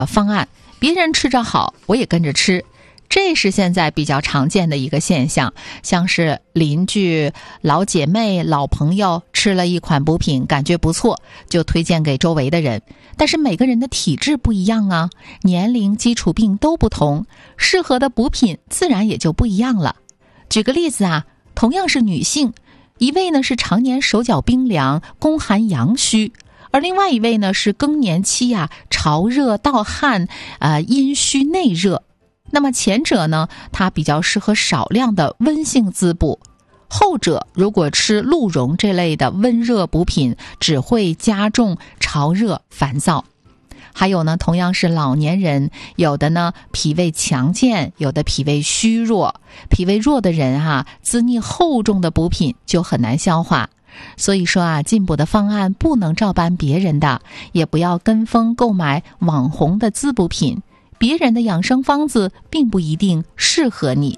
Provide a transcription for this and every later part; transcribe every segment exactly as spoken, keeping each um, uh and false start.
方案，别人吃着好，我也跟着吃。这是现在比较常见的一个现象，像是邻居、老姐妹、老朋友吃了一款补品，感觉不错，就推荐给周围的人。但是每个人的体质不一样啊，年龄、基础病都不同，适合的补品自然也就不一样了。举个例子啊，同样是女性，一位呢是常年手脚冰凉，宫寒阳虚，而另外一位呢是更年期啊，潮热盗汗，呃，阴虚内热。那么前者呢，它比较适合少量的温性滋补，后者如果吃鹿茸这类的温热补品，只会加重潮热烦躁。还有呢，同样是老年人，有的呢脾胃强健，有的脾胃虚弱，脾胃弱的人啊，滋腻厚重的补品就很难消化。所以说啊，进补的方案不能照搬别人的，也不要跟风购买网红的滋补品，别人的养生方子并不一定适合你。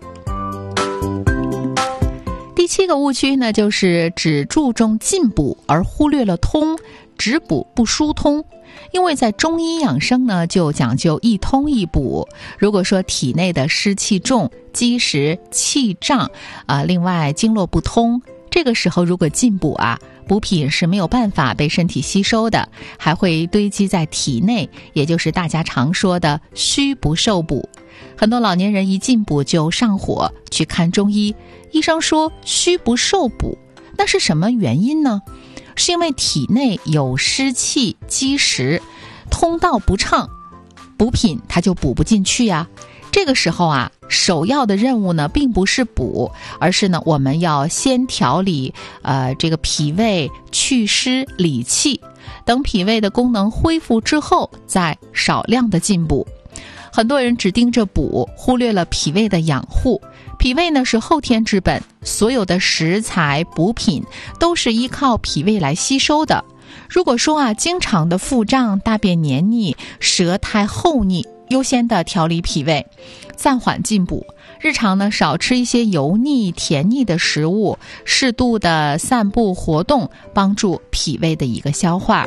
第七个误区呢，就是只注重进补而忽略了通，只补不疏通。因为在中医养生呢，就讲究一通一补。如果说体内的湿气重、积食、气胀，呃，另外经络不通，这个时候如果进补啊，补品是没有办法被身体吸收的，还会堆积在体内，也就是大家常说的虚不受补。很多老年人一进补就上火，去看中医，医生说虚不受补，那是什么原因呢？是因为体内有湿气积食，通道不畅，补品它就补不进去呀。这个时候啊，首要的任务呢，并不是补，而是呢，我们要先调理呃这个脾胃，祛湿理气，等脾胃的功能恢复之后，再少量的进补。很多人只盯着补，忽略了脾胃的养护。脾胃呢是后天之本，所有的食材补品都是依靠脾胃来吸收的。如果说啊，经常的腹胀、大便黏腻、舌苔厚腻，优先的调理脾胃，暂缓进补。日常呢，少吃一些油腻、甜腻的食物，适度的散步活动，帮助脾胃的一个消化。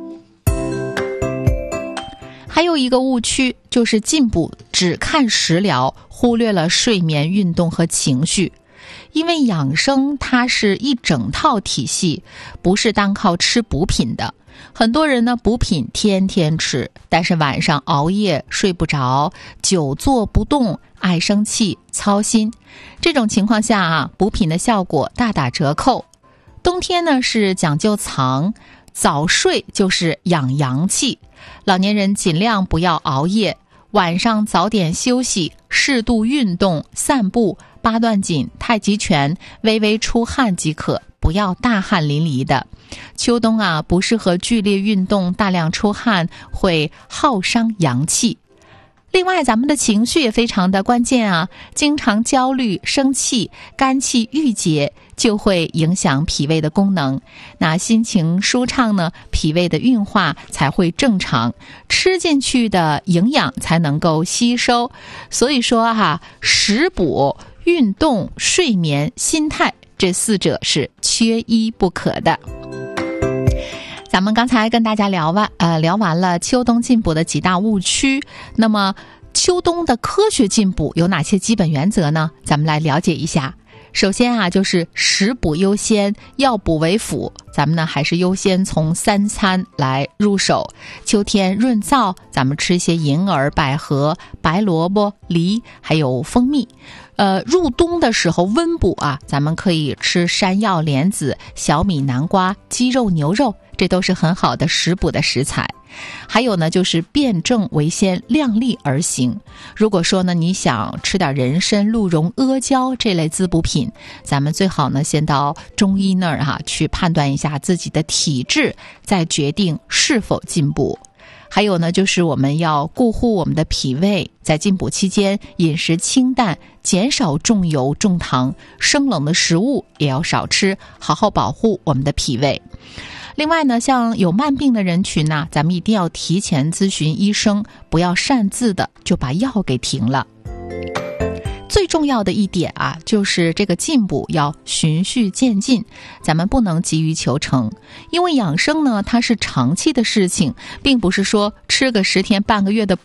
还有一个误区，就是进补只看食疗，忽略了睡眠、运动和情绪。因为养生它是一整套体系，不是单靠吃补品的。很多人呢，补品天天吃，但是晚上熬夜睡不着，久坐不动，爱生气、操心。这种情况下啊，补品的效果大打折扣。冬天呢是讲究藏，早睡就是养阳气。老年人尽量不要熬夜，晚上早点休息，适度运动、散步、八段锦、太极拳，微微出汗即可，不要大汗淋漓的。秋冬啊，不适合剧烈运动，大量出汗会耗伤阳气。另外，咱们的情绪也非常的关键啊，经常焦虑、生气，肝气郁结，就会影响脾胃的功能。那心情舒畅呢，脾胃的运化才会正常，吃进去的营养才能够吸收。所以说哈、啊，食补、运动、睡眠、心态，这四者是缺一不可的。咱们刚才跟大家聊完，呃，聊完了秋冬进补的几大误区。那么，秋冬的科学进补有哪些基本原则呢？咱们来了解一下。首先啊，就是食补优先，药补为辅。咱们呢，还是优先从三餐来入手。秋天润燥，咱们吃一些银耳、百合、白萝卜、梨，还有蜂蜜。呃，入冬的时候温补啊，咱们可以吃山药、莲子、小米、南瓜、鸡肉、牛肉，这都是很好的食补的食材。还有呢，就是辩证为先，量力而行。如果说呢，你想吃点人参、鹿茸、阿胶这类滋补品，咱们最好呢先到中医那儿哈、啊、去判断一下自己的体质，再决定是否进补。还有呢，就是我们要顾护我们的脾胃，在进补期间饮食清淡，减少重油重糖，生冷的食物也要少吃，好好保护我们的脾胃。另外呢，像有慢病的人群呢、啊，咱们一定要提前咨询医生，不要擅自的就把药给停了。最重要的一点啊，就是这个进补要循序渐进，咱们不能急于求成。因为养生呢，它是长期的事情，并不是说吃个十天半个月的